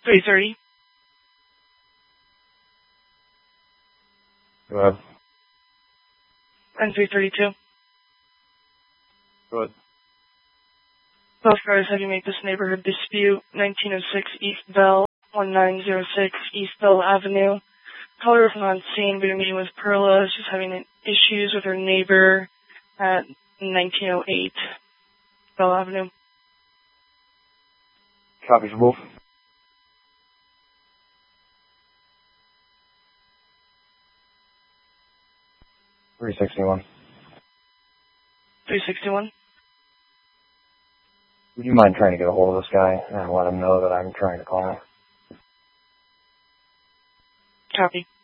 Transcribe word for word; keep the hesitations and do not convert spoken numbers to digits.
three thirty. Go ahead. And three thirty-two. Go ahead. Both cars have you make this neighborhood dispute, nineteen oh six East Bell, nineteen oh six East Bell Avenue. Caller was not on scene, but your meeting with Perla. She's having issues with her neighbor at nineteen oh eight Bell Avenue. Copy for both. three sixty-one. three sixty-one. Would you mind trying to get a hold of this guy and let him know that I'm trying to call him? Copy.